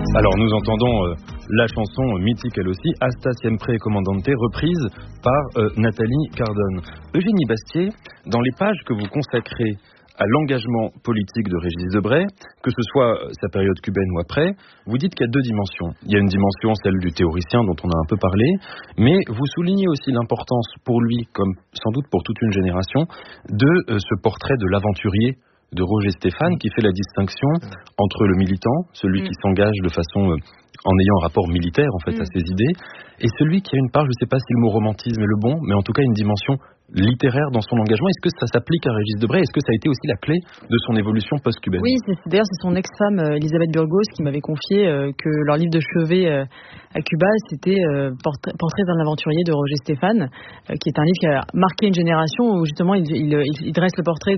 Alors nous entendons la chanson mythique elle aussi, Hasta Siempre Comandante, reprise par Nathalie Cardone. Eugénie Bastier, dans les pages que vous consacrez à l'engagement politique de Régis Debray, que ce soit sa période cubaine ou après, vous dites qu'il y a deux dimensions. Il y a une dimension, celle du théoricien dont on a un peu parlé, mais vous soulignez aussi l'importance pour lui, comme sans doute pour toute une génération, de ce portrait de l'aventurier de Roger Stéphane, qui fait la distinction entre le militant, celui qui s'engage de façon en ayant un rapport militaire en fait à ses idées, et celui qui a une part, je ne sais pas si le mot romantisme est le bon, mais en tout cas une dimension littéraire dans son engagement. Est-ce que ça s'applique à Régis Debray? Est-ce que ça a été aussi la clé de son évolution post-cubaine? Oui, d'ailleurs c'est son ex-femme Elisabeth Burgos qui m'avait confié que leur livre de chevet à Cuba, c'était Portrait d'un aventurier de Roger Stéphane, qui est un livre qui a marqué une génération où justement il dresse le portrait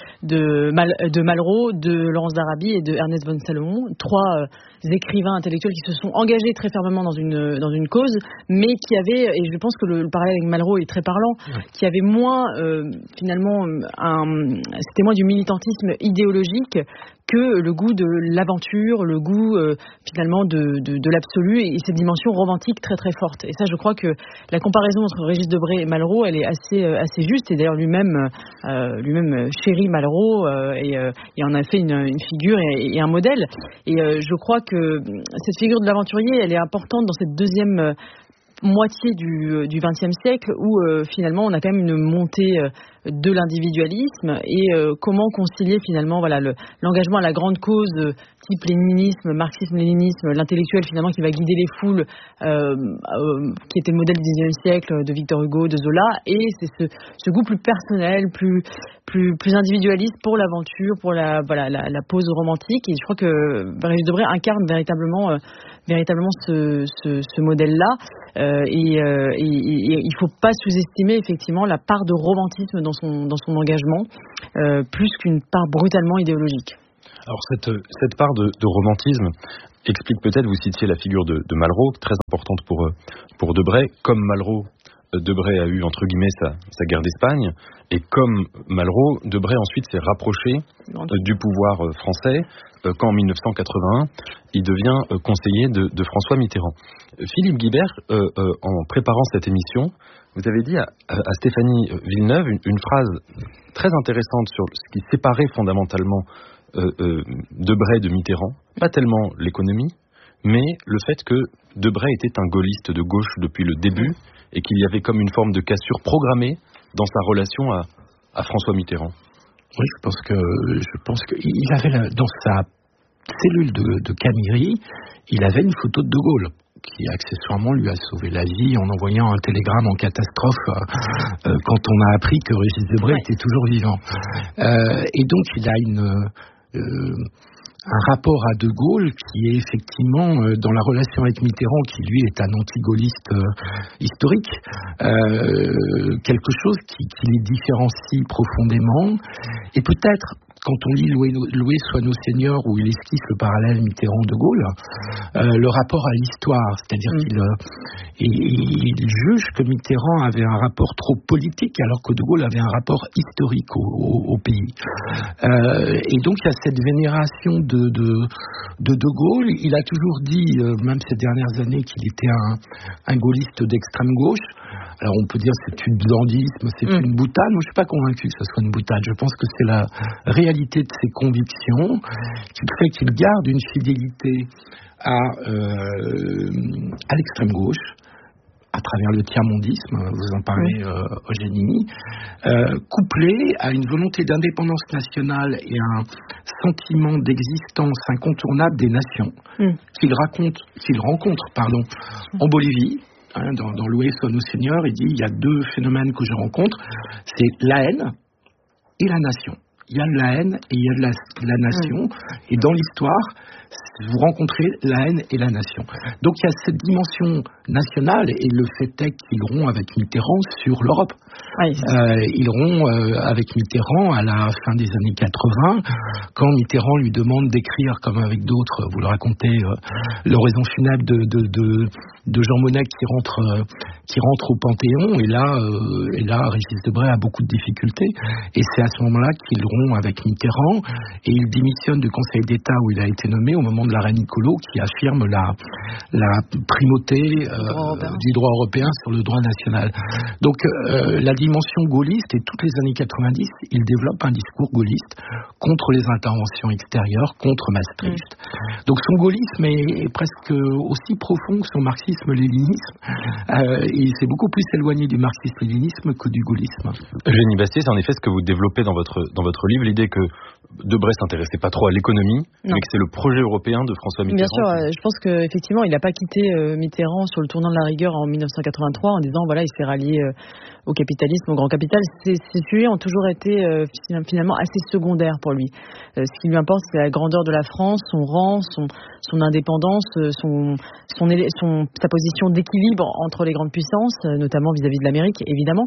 de Malraux, de Laurence d'Arabie et de Ernest von Salomon, trois écrivains intellectuels qui se sont engagés très fermement dans une cause, mais qui avaient, et je pense que le parallèle avec Malraux est très parlant, qui avaient moins finalement c'était moins du militantisme idéologique que le goût de l'aventure, le goût finalement de l'absolu et cette dimension romantique très très forte. Et ça, je crois que la comparaison entre Régis Debray et Malraux, elle est assez juste. Et d'ailleurs lui-même chérit Malraux et en a fait une figure et un modèle. Et je crois que cette figure de l'aventurier, elle est importante dans cette deuxième moitié du XXe siècle où finalement on a quand même une montée de l'individualisme et comment concilier finalement l'engagement à la grande cause type léninisme, marxisme-léninisme, l'intellectuel finalement qui va guider les foules qui était le modèle du XIXe siècle de Victor Hugo, de Zola, et c'est ce goût plus personnel, plus individualiste pour l'aventure, pour la pose romantique. Et je crois que Régis Debray incarne véritablement ce modèle-là. Et il faut pas sous-estimer effectivement la part de romantisme dans son engagement, plus qu'une part brutalement idéologique. Alors cette part de romantisme explique peut-être, vous citiez la figure de Malraux, très importante pour Debray. Comme Malraux, Debray a eu entre guillemets sa guerre d'Espagne, et comme Malraux, Debray ensuite s'est rapproché du pouvoir français quand en 1981 il devient conseiller de François Mitterrand. Philippe Guibert, en préparant cette émission, vous avez dit à Stéphanie Villeneuve une phrase très intéressante sur ce qui séparait fondamentalement Debray de Mitterrand, pas tellement l'économie, mais le fait que Debray était un gaulliste de gauche depuis le début et qu'il y avait comme une forme de cassure programmée dans sa relation à François Mitterrand. Oui, je pense qu'il avait dans sa cellule de Camiri, il avait une photo de Gaulle qui accessoirement lui a sauvé la vie en envoyant un télégramme en catastrophe quand on a appris que Régis Debray était toujours vivant. Et donc il a un rapport à De Gaulle qui est effectivement dans la relation avec Mitterrand, qui lui est un anti-gaulliste historique, quelque chose qui les différencie profondément. Et peut-être, quand on lit Loué soit nos seigneurs, où il esquisse le parallèle Mitterrand-De Gaulle, le rapport à l'histoire, c'est-à-dire qu'il juge que Mitterrand avait un rapport trop politique, alors que De Gaulle avait un rapport historique au pays. Et donc il y a cette vénération de Gaulle. Il a toujours dit, même ces dernières années, qu'il était un gaulliste d'extrême gauche. Alors on peut dire c'est une dandisme, c'est une boutade. Moi je suis pas convaincu que ce soit une boutade. Je pense que c'est la réalité de ses convictions qui fait qu'il garde une fidélité à l'extrême gauche, à travers le tiers-mondisme, vous en parlez Eugénie, couplé à une volonté d'indépendance nationale et un sentiment d'existence incontournable des nations qu'il rencontre en Bolivie. Dans Loué soit nos seigneurs, il dit il y a deux phénomènes que je rencontre, c'est la haine et la nation. Il y a de la haine et il y a de la nation. Et dans l'histoire, vous rencontrez la haine et la nation. Donc il y a cette dimension nationale, et le fait est qu'ils rompt avec Mitterrand sur l'Europe. Ils rompent avec Mitterrand à la fin des années 80, quand Mitterrand lui demande d'écrire, comme avec d'autres, vous le racontez, l'oraison funèbre de Jean Monnet qui rentre au Panthéon, et là Régis Debray a beaucoup de difficultés, et c'est à ce moment-là qu'il rompt avec Mitterrand, et il démissionne du Conseil d'État où il a été nommé au moment de la reine Nicolo qui affirme la primauté du droit européen sur le droit national. Donc la dimension gaulliste, et toutes les années 90, il développe un discours gaulliste contre les interventions extérieures, contre Maastricht. Donc son gaullisme est presque aussi profond que son marxisme-léninisme, et c'est beaucoup plus éloigné du marxisme-léninisme que du gaullisme. Eugénie Bastier, c'est en effet ce que vous développez dans votre livre, l'idée que Debré s'intéressait pas trop à l'économie, mais que c'est le projet européen de François Mitterrand. Bien sûr, je pense qu'effectivement, il n'a pas quitté Mitterrand sur le tournant de la rigueur en 1983 en disant voilà, il s'est rallié au capitalisme, au grand capital. Ces sujets ont toujours été finalement assez secondaires pour lui. Ce qui lui importe, c'est la grandeur de la France, son rang, son indépendance, sa position d'équilibre entre les grandes puissances, notamment vis-à-vis de l'Amérique, évidemment.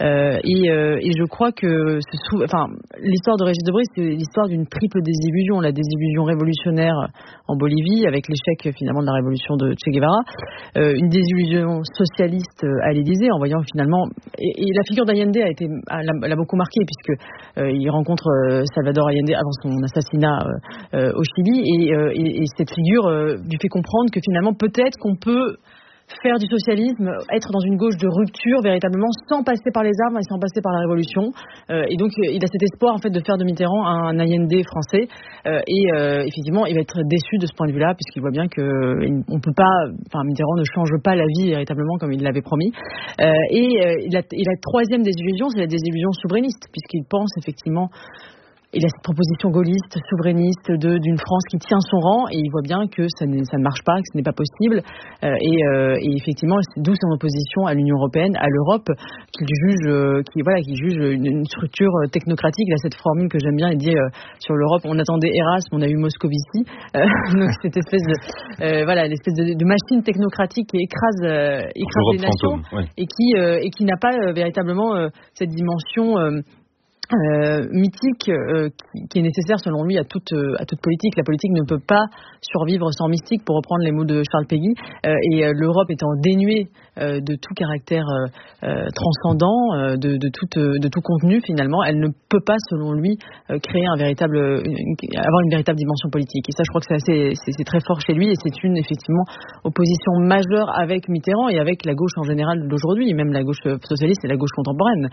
Et je crois que l'histoire de Régis Debray, c'est l'histoire d'une triple désillusion. La désillusion révolutionnaire en Bolivie, avec l'échec finalement de la révolution de Che Guevara. Une désillusion socialiste à l'Élysée, en voyant finalement... Et la figure d'Allende l'a beaucoup marqué, puisque il rencontre Salvador Allende avant son assassinat au Chili. Et cette figure lui fait comprendre que finalement, peut-être qu'on peut faire du socialisme, être dans une gauche de rupture véritablement, sans passer par les armes et sans passer par la révolution. Et donc il a cet espoir en fait de faire de Mitterrand un Allende français. Effectivement, il va être déçu de ce point de vue-là, puisqu'il voit bien que Mitterrand ne change pas la vie véritablement comme il l'avait promis. Et la troisième désillusion, c'est la désillusion souverainiste, puisqu'il pense effectivement... Il a cette proposition gaulliste, souverainiste d'une France qui tient son rang, et il voit bien que ça ne marche pas, que ce n'est pas possible. Et effectivement, c'est d'où son opposition à l'Union européenne, à l'Europe, qu'il juge une structure technocratique. Il a cette formule que j'aime bien, il dit sur l'Europe, on attendait Erasme, on a eu Moscovici. Donc cette espèce de machine technocratique qui écrase les nations, et qui n'a pas véritablement cette dimension mythique qui est nécessaire selon lui à toute politique. La politique ne peut pas survivre sans mystique, pour reprendre les mots de Charles Péguy, et l'Europe étant dénuée de tout caractère transcendant, de tout contenu finalement, elle ne peut pas selon lui créer avoir une véritable dimension politique. Et ça, je crois que c'est très fort chez lui, et c'est une effectivement opposition majeure avec Mitterrand et avec la gauche en général d'aujourd'hui, même la gauche socialiste et la gauche contemporaine.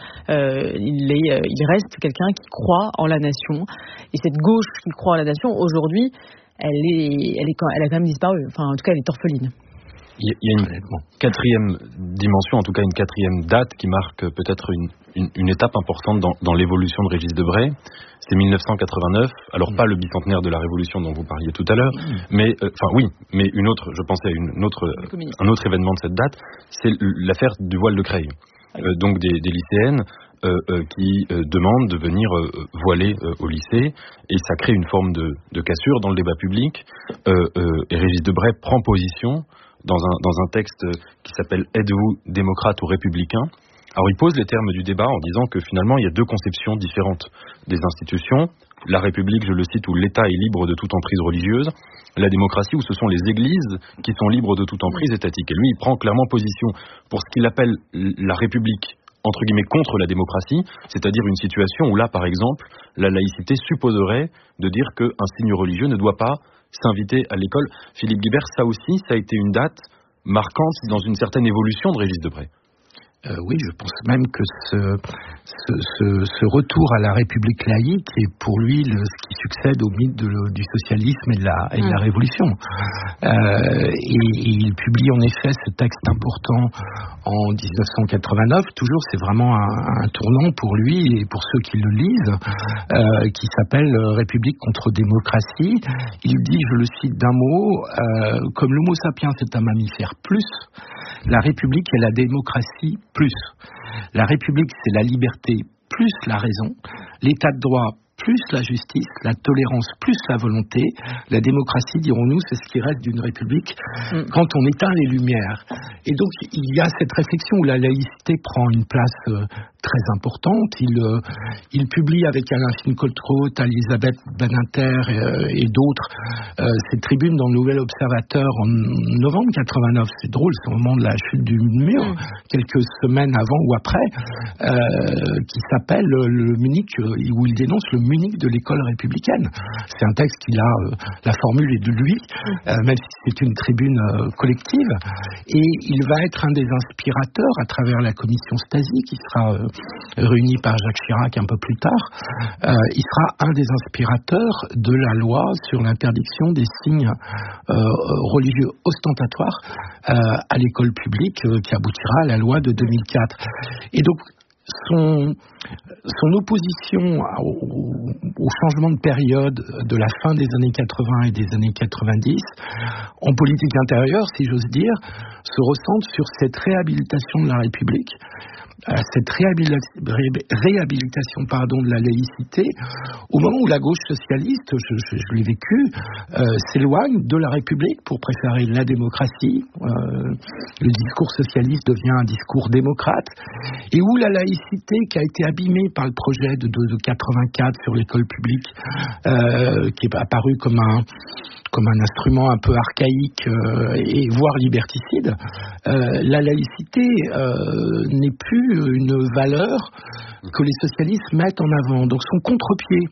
Il reste quelqu'un qui croit en la nation, et cette gauche qui croit en la nation aujourd'hui, elle a quand même disparu. Enfin, en tout cas, elle est orpheline. Il y a une quatrième dimension, en tout cas une quatrième date qui marque peut-être une étape importante dans l'évolution de Régis Debray. C'est 1989. Alors pas le bicentenaire de la Révolution dont vous parliez tout à l'heure, mais une autre. Je pensais à un autre événement de cette date, c'est l'affaire du voile de Creil. Donc des lycéennes qui demandent de venir voiler au lycée, et ça crée une forme de cassure dans le débat public. Et Régis Debray prend position dans un texte qui s'appelle « Êtes-vous démocrate ou républicain ?» Alors il pose les termes du débat en disant que finalement il y a deux conceptions différentes des institutions. La République, je le cite, où l'État est libre de toute emprise religieuse. La démocratie, où ce sont les églises qui sont libres de toute emprise étatique. Et lui, il prend clairement position pour ce qu'il appelle la République, entre guillemets, contre la démocratie, c'est-à-dire une situation où là, par exemple, la laïcité supposerait de dire qu'un signe religieux ne doit pas s'inviter à l'école. Philippe Guibert, ça aussi, ça a été une date marquante dans une certaine évolution de Régis Debray. Oui, je pense même que ce retour à la République laïque est pour lui ce qui succède au mythe du socialisme et de la Révolution. Et il publie en effet ce texte important en 1989. Toujours, c'est vraiment un tournant pour lui et pour ceux qui le lisent, qui s'appelle République contre démocratie. Il dit, je le cite d'un mot, comme l'homo sapiens est un mammifère plus, la République est la démocratie plus. La République, c'est la liberté plus la raison, l'état de droit plus la justice, la tolérance plus la volonté. La démocratie, dirons-nous, c'est ce qui reste d'une république quand on éteint les lumières. Et donc, il y a cette réflexion où la laïcité prend une place très importante. Il publie avec Alain Finkielkraut, Elisabeth Badinter et d'autres cette tribune dans le Nouvel Observateur en novembre 89. C'est drôle, c'est au moment de la chute du mur, quelques semaines avant ou après, qui s'appelle le Munich, où il dénonce le Munich de l'école républicaine. C'est un texte qu'il a, la formule est de lui, même si c'est une tribune collective, et il va être un des inspirateurs à travers la commission Stasi qui sera réunie par Jacques Chirac un peu plus tard. Il sera un des inspirateurs de la loi sur l'interdiction des signes religieux ostentatoires à l'école publique qui aboutira à la loi de 2004. Et donc son opposition au changement de période de la fin des années 80 et des années 90, en politique intérieure, si j'ose dire, se ressent sur cette réhabilitation de la République, cette réhabilitation de la laïcité, au moment où la gauche socialiste, je l'ai vécu, s'éloigne de la République pour préférer la démocratie. Le discours socialiste devient un discours démocrate, et où la laïcité, qui a été abîmée par le projet de 84 sur l'école publique, qui est apparu comme un instrument un peu archaïque et voire liberticide, la laïcité n'est plus une valeur que les socialistes mettent en avant. Donc son contre-pied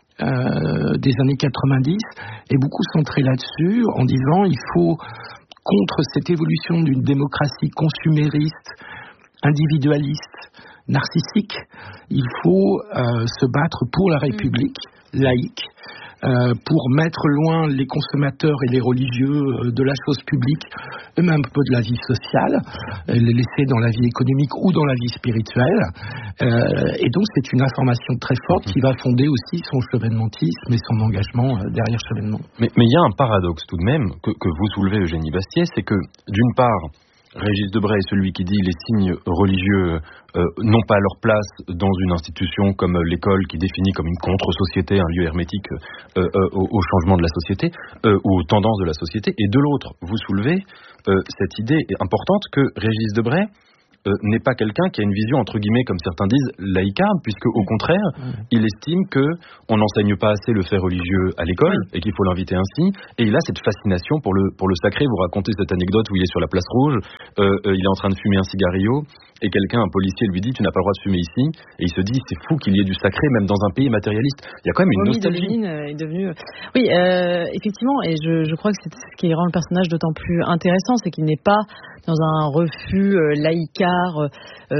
des années 90 est beaucoup centré là-dessus, en disant il faut, contre cette évolution d'une démocratie consumériste, individualiste, narcissique, il faut se battre pour la République laïque, pour mettre loin les consommateurs et les religieux de la chose publique, et même un peu de la vie sociale, les laisser dans la vie économique ou dans la vie spirituelle. Et donc c'est une information très forte qui va fonder aussi son chevènementisme et son engagement derrière Chevènement. Mais il y a un paradoxe tout de même que vous soulevez, Eugénie Bastier, c'est que d'une part, Régis Debray est celui qui dit les signes religieux n'ont pas leur place dans une institution comme l'école, qui définit comme une contre-société, un lieu hermétique au changement de la société ou aux tendances de la société. Et de l'autre, vous soulevez cette idée importante que Régis Debray n'est pas quelqu'un qui a une vision, entre guillemets, comme certains disent, laïcarde, puisque au contraire, il estime qu'on n'enseigne pas assez le fait religieux à l'école et qu'il faut l'inviter ainsi. Et il a cette fascination pour le sacré. Vous racontez cette anecdote où il est sur la place Rouge, il est en train de fumer un cigarillo, et quelqu'un, un policier, lui dit « tu n'as pas le droit de fumer ici », et il se dit « c'est fou qu'il y ait du sacré même dans un pays matérialiste ». Il y a quand même une nostalgie. Est devenu... Oui, effectivement, et je crois que c'est ce qui rend le personnage d'autant plus intéressant, c'est qu'il n'est pas dans un refus laïcard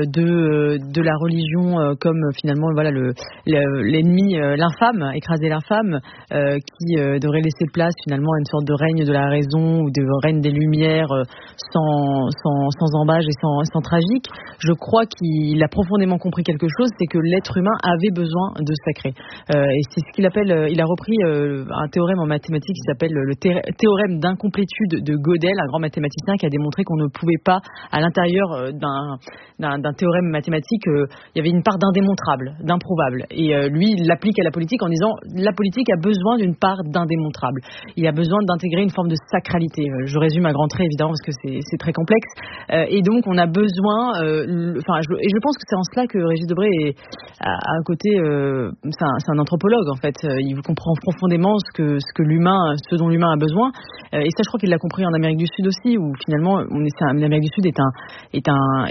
de la religion comme finalement voilà l'ennemi, l'infâme, écraser l'infâme, qui devrait laisser place finalement à une sorte de règne de la raison ou de règne des lumières sans embâge et sans tragique. Je crois qu'il a profondément compris quelque chose, c'est que l'être humain avait besoin de sacré. Et c'est ce qu'il appelle, il a repris un théorème en mathématiques qui s'appelle le théorème d'incomplétude de Gödel, un grand mathématicien qui a démontré qu'on ne pouvait pas, à l'intérieur d'un théorème mathématique, il y avait une part d'indémontrable, d'improbable. Et lui, il l'applique à la politique en disant la politique a besoin d'une part d'indémontrable. Il a besoin d'intégrer une forme de sacralité. Je résume à grands traits, évidemment, parce que c'est très complexe. Et donc, on a besoin... je pense que c'est en cela que Régis Debray a un côté... c'est un anthropologue, en fait. Il comprend profondément ce dont l'humain a besoin. Et ça, je crois qu'il l'a compris en Amérique du Sud aussi, où finalement, l'Amérique du Sud est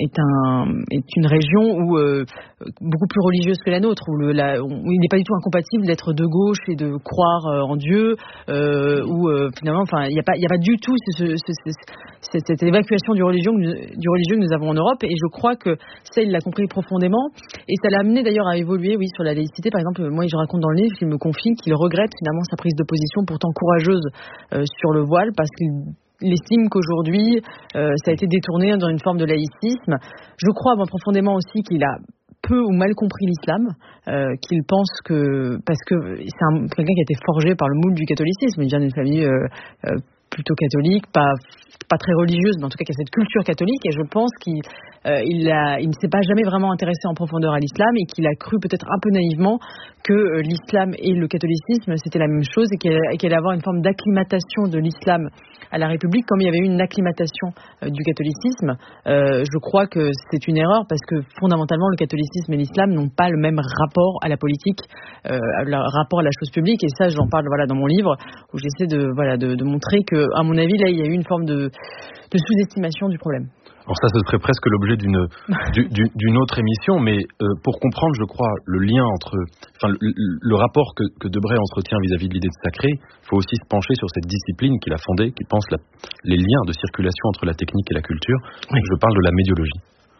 une région où beaucoup plus religieuse que la nôtre, où il n'est pas du tout incompatible d'être de gauche et de croire en Dieu, où finalement, il n'y a pas du tout cette évacuation du religieux que nous avons en Europe. Et je crois que ça, il l'a compris profondément. Et ça l'a amené d'ailleurs à évoluer, oui, sur la laïcité. Par exemple, moi, je raconte dans le livre qu'il me confie qu'il regrette finalement sa prise de position pourtant courageuse sur le voile, parce qu'il estime qu'aujourd'hui, ça a été détourné dans une forme de laïcisme. Je crois profondément aussi qu'il a peu ou mal compris l'islam, qu'il pense que... Parce que c'est quelqu'un qui a été forgé par le moule du catholicisme. Il vient d'une famille plutôt catholique, pas très religieuse, mais en tout cas qui a cette culture catholique. Et je pense qu'il il ne s'est pas jamais vraiment intéressé en profondeur à l'islam et qu'il a cru peut-être un peu naïvement que l'islam et le catholicisme c'était la même chose et qu'il allait avoir une forme d'acclimatation de l'islam à la République comme il y avait eu une acclimatation du catholicisme. Je crois que c'est une erreur parce que fondamentalement le catholicisme et l'islam n'ont pas le même rapport à la politique, le rapport à la chose publique, et ça j'en parle dans mon livre où j'essaie de montrer que à mon avis là il y a eu une forme de sous-estimation du problème. Alors ça, ce serait presque l'objet d'une autre émission, mais pour comprendre, je crois, le lien entre, le rapport que Debray entretient vis-à-vis de l'idée de sacré, il faut aussi se pencher sur cette discipline qu'il a fondée, qui pense les liens de circulation entre la technique et la culture. Oui. Je parle de la médiologie.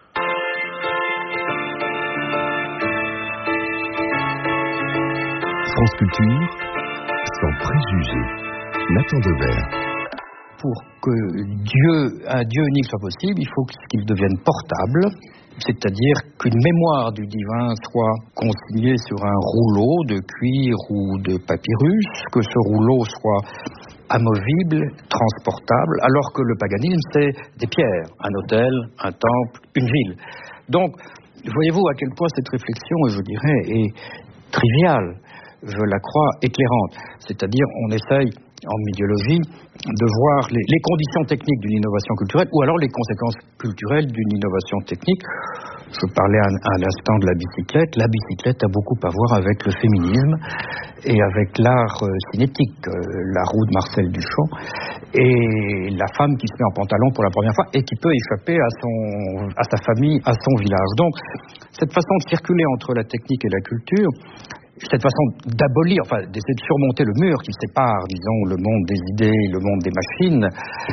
France Culture, sans préjugés. Nathan Devers. Pour que un Dieu unique soit possible, il faut qu'il devienne portable, c'est-à-dire qu'une mémoire du divin soit consignée sur un rouleau de cuir ou de papyrus, que ce rouleau soit amovible, transportable, alors que le paganisme, c'est des pierres, un autel, un temple, une ville. Donc, voyez-vous à quel point cette réflexion, je dirais, est triviale, je la crois éclairante. C'est-à-dire, on essaye en médiologie, de voir les conditions techniques d'une innovation culturelle ou alors les conséquences culturelles d'une innovation technique. Je parlais à l'instant de la bicyclette. La bicyclette a beaucoup à voir avec le féminisme et avec l'art cinétique, la roue de Marcel Duchamp, et la femme qui se met en pantalon pour la première fois et qui peut échapper à sa famille, à son village. Donc, cette façon de circuler entre la technique et la culture, cette façon d'abolir, d'essayer de surmonter le mur qui sépare, disons, le monde des idées, le monde des machines,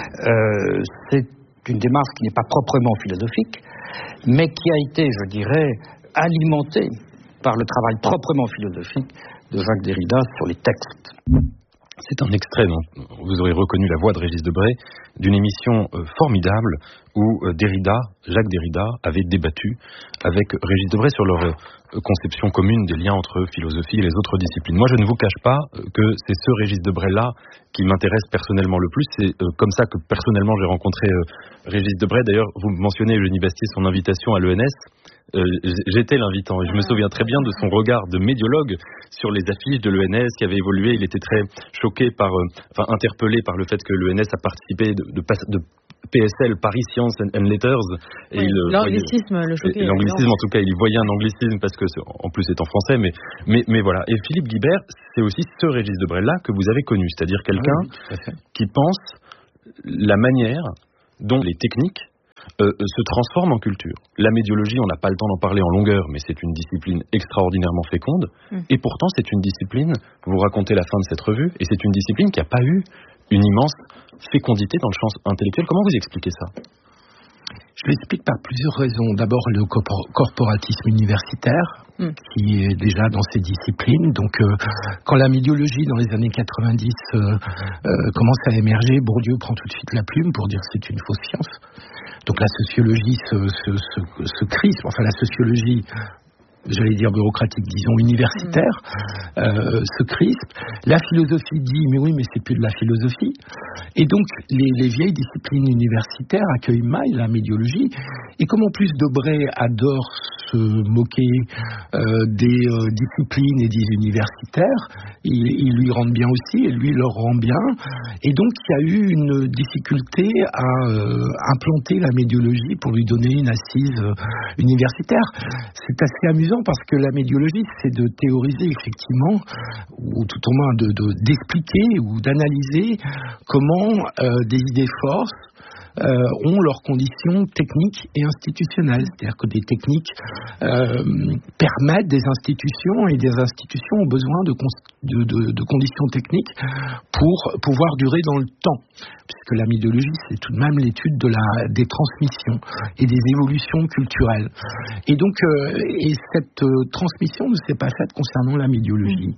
c'est une démarche qui n'est pas proprement philosophique, mais qui a été, je dirais, alimentée par le travail proprement philosophique de Jacques Derrida sur les textes. C'est un extrait, dont vous aurez reconnu la voix de Régis Debray, d'une émission formidable où Jacques Derrida avait débattu avec Régis Debray sur leur conception commune des liens entre philosophie et les autres disciplines. Moi, je ne vous cache pas que c'est ce Régis Debray-là qui m'intéresse personnellement le plus. C'est comme ça que personnellement j'ai rencontré Régis Debray. D'ailleurs, vous mentionnez, Eugénie Bastier, son invitation à l'ENS. J'étais l'invitant et je me souviens très bien de son regard de médiologue sur les affiches de l'ENS qui avait évolué. Il était très choqué interpellé par le fait que l'ENS a participé de PSL, Paris Science and Letters. Et l'anglicisme le choquait. L'anglicisme, en tout cas, il voyait un anglicisme parce que, en plus, c'est en français, mais voilà. Et Philippe Guibert, c'est aussi ce Régis Debray-là que vous avez connu, c'est-à-dire quelqu'un qui pense la manière dont les techniques se transforment en culture. La médiologie, on n'a pas le temps d'en parler en longueur, mais c'est une discipline extraordinairement féconde. Et pourtant, c'est une discipline, vous racontez la fin de cette revue, et c'est une discipline qui n'a pas eu une immense fécondité dans le champ intellectuel. Comment vous expliquez ça ? Je l'explique par plusieurs raisons. D'abord, le corporatisme universitaire, qui est déjà dans ces disciplines. Donc, quand la médiologie, dans les années 90, commence à émerger, Bourdieu prend tout de suite la plume pour dire que c'est une fausse science. Donc, la sociologie se crispe. Enfin, la sociologie, j'allais dire bureaucratique, disons universitaire, se crispe. La philosophie dit, mais oui, mais c'est plus de la philosophie. Et donc, les vieilles disciplines universitaires accueillent mal la médiologie. Et comme en plus Debray adore se moquer des disciplines et des universitaires, ils lui rendent bien aussi, et lui leur rend bien. Et donc, il y a eu une difficulté à implanter la médiologie pour lui donner une assise universitaire. C'est assez amusant parce que la médiologie, c'est de théoriser effectivement, ou tout au moins d'expliquer ou d'analyser comment des idées forces ont leurs conditions techniques et institutionnelles. C'est-à-dire que des techniques permettent des institutions, et des institutions ont besoin de conditions techniques pour pouvoir durer dans le temps. Puisque la médiologie, c'est tout de même l'étude des transmissions et des évolutions culturelles. Et donc, cette transmission ne s'est pas faite concernant la médiologie.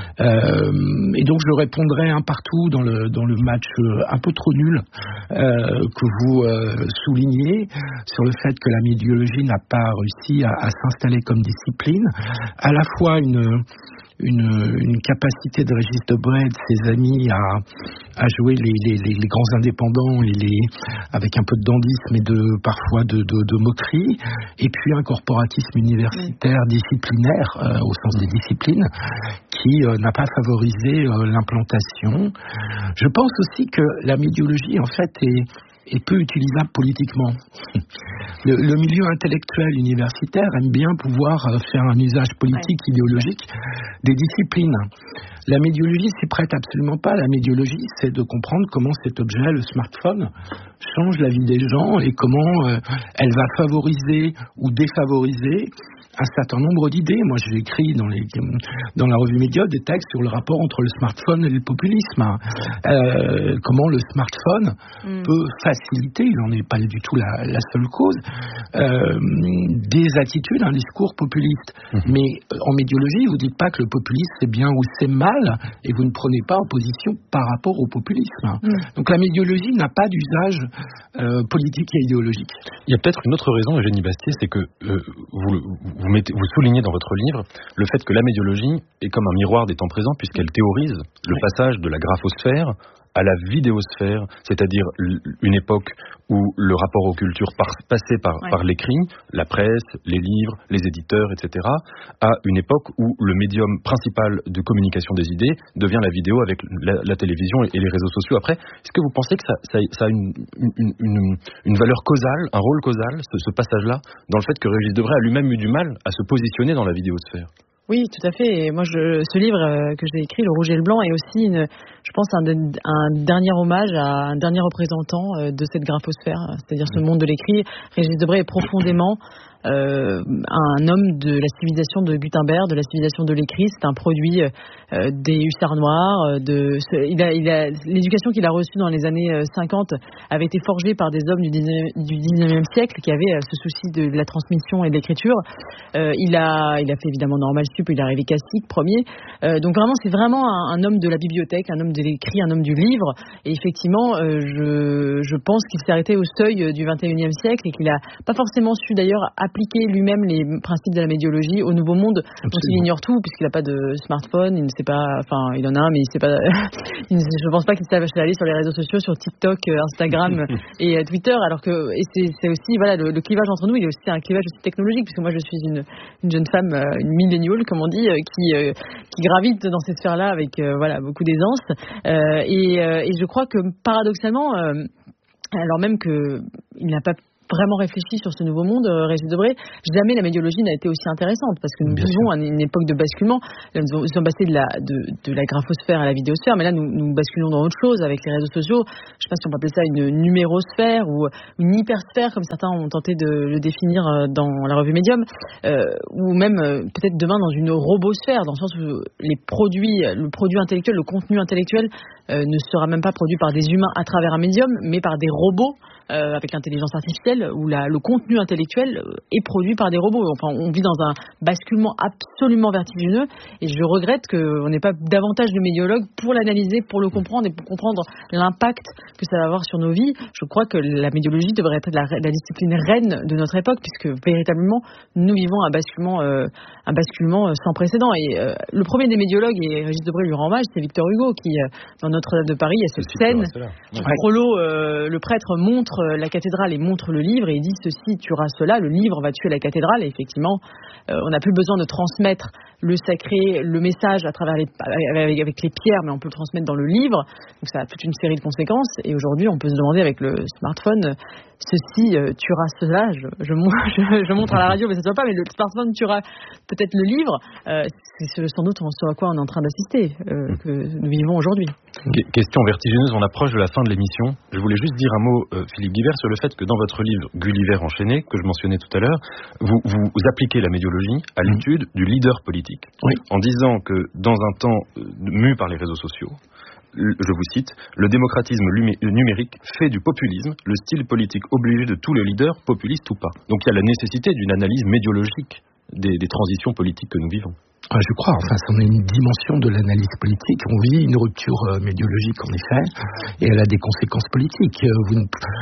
Et donc, je répondrai un partout dans le match un peu trop nul que vous soulignez sur le fait que la médiologie n'a pas réussi à s'installer comme discipline, à la fois une une capacité de Régis Debray et de ses amis à jouer les grands indépendants avec un peu de dandysme et parfois de moquerie, et puis un corporatisme universitaire disciplinaire au sens des disciplines qui n'a pas favorisé l'implantation. Je pense aussi que la médiologie en fait est peu utilisable politiquement. Le milieu intellectuel universitaire aime bien pouvoir faire un usage politique, idéologique des disciplines. La médiologie s'y prête absolument pas. La médiologie, c'est de comprendre comment cet objet, le smartphone, change la vie des gens et comment elle va favoriser ou défavoriser un certain nombre d'idées. Moi, j'ai écrit dans la revue Média des textes sur le rapport entre le smartphone et le populisme. Comment le smartphone peut faciliter, il n'en est pas du tout la seule cause, des attitudes, un discours populiste. Mais en médiologie, vous ne dites pas que le populisme c'est bien ou c'est mal, et vous ne prenez pas en position par rapport au populisme. Donc la médiologie n'a pas d'usage politique et idéologique. Il y a peut-être une autre raison, Eugénie Bastier, c'est que vous soulignez dans votre livre le fait que la médiologie est comme un miroir des temps présents, puisqu'elle théorise le passage de la graphosphère à la vidéosphère, c'est-à-dire une époque où le rapport aux cultures passait par l'écrit, la presse, les livres, les éditeurs, etc., à une époque où le médium principal de communication des idées devient la vidéo avec la télévision et les réseaux sociaux. Après, est-ce que vous pensez que ça a une valeur causale, un rôle causal, ce passage-là, dans le fait que Régis Debray a lui-même eu du mal à se positionner dans la vidéosphère ? Oui, tout à fait. Et moi, ce livre que j'ai écrit, Le Rouge et le Blanc, est aussi, je pense, un dernier hommage à un dernier représentant de cette graphosphère, c'est-à-dire ce monde de l'écrit. Régis Debray est profondément un homme de la civilisation de Gutenberg, de la civilisation de l'écrit. C'est un produit des hussards noirs. L'éducation qu'il a reçue dans les années 50 avait été forgée par des hommes du 19e siècle qui avaient ce souci de la transmission et de l'écriture. Il a fait évidemment Normal Sup, il est arrivé Cassique premier. Donc vraiment, c'est vraiment un homme de la bibliothèque, un homme de l'écrit, un homme du livre. Et effectivement, je pense qu'il s'est arrêté au seuil du 21e siècle et qu'il n'a pas forcément su d'ailleurs appliquer lui-même les principes de la médiologie au nouveau monde. Donc il ignore tout puisqu'il n'a pas de smartphone, il ne sait pas, enfin il en a un mais il ne sait pas, je pense pas qu'il sache aller sur les réseaux sociaux, sur TikTok, Instagram et Twitter, alors que c'est aussi voilà le clivage entre nous, il est aussi un clivage aussi technologique puisque moi je suis une jeune femme, une milléniale comme on dit, qui gravite dans ces sphères-là avec voilà beaucoup d'aisance et je crois que paradoxalement alors même que il n'a pas vraiment réfléchi sur ce nouveau monde, Régis Debray, jamais la médiologie n'a été aussi intéressante parce que nous vivons à une époque de basculement. Là, nous sommes passés de la graphosphère à la vidéosphère, mais là nous basculons dans autre chose avec les réseaux sociaux. Je ne sais pas si on peut appeler ça une numérosphère ou une hypersphère comme certains ont tenté de le définir dans la revue Medium, ou même peut-être demain dans une robosphère, dans le sens où le produit intellectuel, le contenu intellectuel ne sera même pas produit par des humains à travers un médium, mais par des robots avec l'intelligence artificielle, où le contenu intellectuel est produit par des robots. Enfin, on vit dans un basculement absolument vertigineux, et je regrette qu'on n'ait pas davantage de médiologues pour l'analyser, pour le comprendre et pour comprendre l'impact que ça va avoir sur nos vies. Je crois que la médiologie devrait être la discipline reine de notre époque, puisque véritablement nous vivons un basculement sans précédent. Et le premier des médiologues, et Régis Debray lui rend hommage, c'est Victor Hugo, qui dans Notre-Dame de Paris, il y a cette scène où Frollo, le prêtre, montre la cathédrale et montre le livre et il dit ceci tuera cela, le livre va tuer la cathédrale. Et effectivement, on n'a plus besoin de transmettre le sacré, le message à travers avec les pierres, mais on peut le transmettre dans le livre. Donc ça a toute une série de conséquences. Et aujourd'hui, on peut se demander avec le smartphone, ceci tuera cela. Je montre à la radio, mais ça ne se voit pas, mais le smartphone tuera peut-être le livre. C'est sans doute ce à quoi on est en train d'assister, que nous vivons aujourd'hui. Question vertigineuse, on approche de la fin de l'émission. Je voulais juste dire un mot, Philippe Guibert, sur le fait que dans votre livre Gulliver enchaîné, que je mentionnais tout à l'heure, vous appliquez la médiologie à l'étude du leader politique. Oui. En disant que dans un temps mu par les réseaux sociaux, je vous cite, le démocratisme numérique fait du populisme le style politique obligé de tous les leaders, populistes ou pas. Donc il y a la nécessité d'une analyse médiologique des transitions politiques que nous vivons. Je crois, enfin, c'en est une dimension de l'analyse politique. On vit une rupture médiologique, en effet, et elle a des conséquences politiques. Vous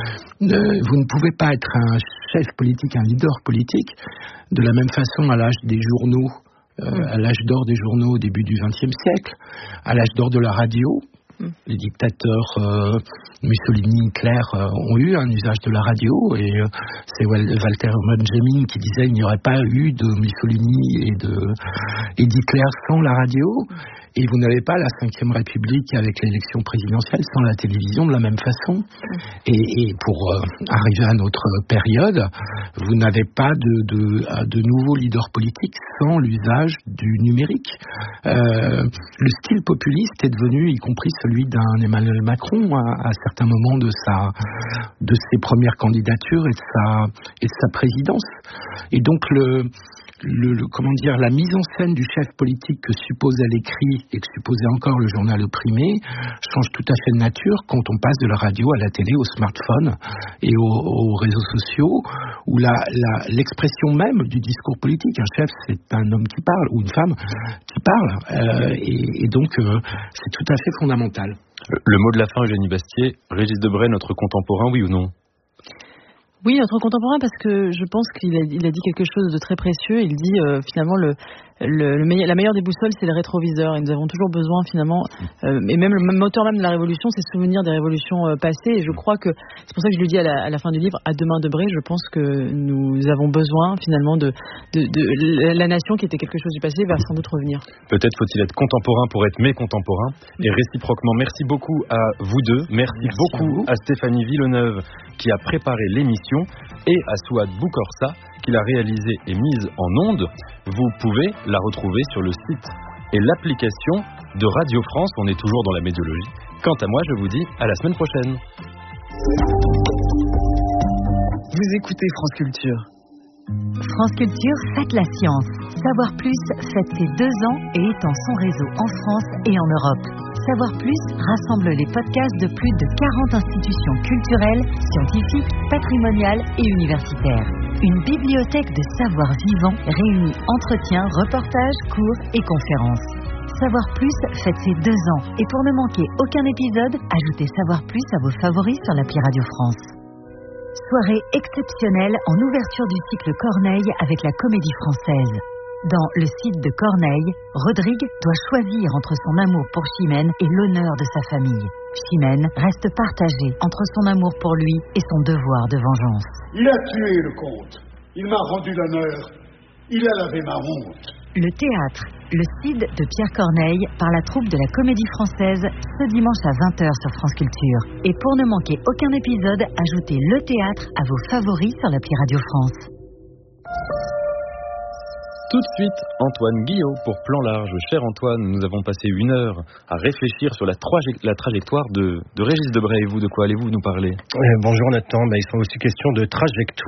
ne pouvez pas être un chef politique, un leader politique, de la même façon à l'âge des journaux à l'âge d'or des journaux au début du XXe siècle, à l'âge d'or de la radio. Les dictateurs Mussolini, Hitler ont eu un usage de la radio, et c'est Walter Benjamin qui disait il n'y aurait pas eu de Mussolini et d'Hitler sans la radio. Et vous n'avez pas la Ve République avec l'élection présidentielle sans la télévision de la même façon. Et pour arriver à notre période, vous n'avez pas de nouveaux leaders politiques sans l'usage du numérique. Le style populiste est devenu, y compris celui d'un Emmanuel Macron, à certains moments de ses premières candidatures et de sa présidence. Et donc la mise en scène du chef politique que supposait l'écrit et que supposait encore le journal opprimé change tout à fait de nature quand on passe de la radio à la télé, au smartphone et aux réseaux sociaux, où l'expression même du discours politique, un chef c'est un homme qui parle ou une femme qui parle, et donc c'est tout à fait fondamental. Le mot de la fin, Eugénie Bastier, Régis Debray, notre contemporain, oui ou non ? Oui, notre contemporain, parce que je pense qu'il a dit quelque chose de très précieux. Il dit finalement la meilleure des boussoles, c'est le rétroviseur. Et nous avons toujours besoin finalement, et même le moteur même de la révolution, c'est se souvenir des révolutions passées. Et je crois que c'est pour ça que je lui dis à la fin du livre, à demain Debray, je pense que nous avons besoin finalement de la nation qui était quelque chose du passé va sans doute revenir. Peut-être faut-il être contemporain pour être mes contemporains. Et réciproquement, merci beaucoup à vous deux. Merci beaucoup à Stéphanie Villeneuve qui a préparé l'émission, et à Souad Boukorsa qui l'a réalisée et mise en onde. Vous pouvez la retrouver sur le site et l'application de Radio France. On est toujours dans la médiologie. Quant à moi, je vous dis à la semaine prochaine. Vous écoutez France Culture. France Culture fête la science. Savoir Plus fête ses 2 ans et étend son réseau en France et en Europe. Savoir Plus rassemble les podcasts de plus de 40 institutions culturelles, scientifiques, patrimoniales et universitaires. Une bibliothèque de savoir vivant réunit entretiens, reportages, cours et conférences. Savoir Plus fête ses 2 ans, et pour ne manquer aucun épisode, ajoutez Savoir Plus à vos favoris sur l'appli Radio France. Soirée exceptionnelle en ouverture du cycle Corneille avec la Comédie Française. Dans Le Cid de Corneille, Rodrigue doit choisir entre son amour pour Chimène et l'honneur de sa famille. Chimène reste partagée entre son amour pour lui et son devoir de vengeance. Il a tué le comte. Il m'a rendu l'honneur. Il a lavé ma honte. Le théâtre, Le Cid de Pierre Corneille, par la troupe de la Comédie Française, ce dimanche à 20h sur France Culture. Et pour ne manquer aucun épisode, ajoutez Le Théâtre à vos favoris sur l'appli Radio France. Tout de suite, Antoine Guillot pour Plan Large. Cher Antoine, nous avons passé 1 heure à réfléchir sur la trajectoire de Régis Debray. Et vous, de quoi allez-vous nous parler ? Bonjour Nathan, il sera aussi question de trajectoire.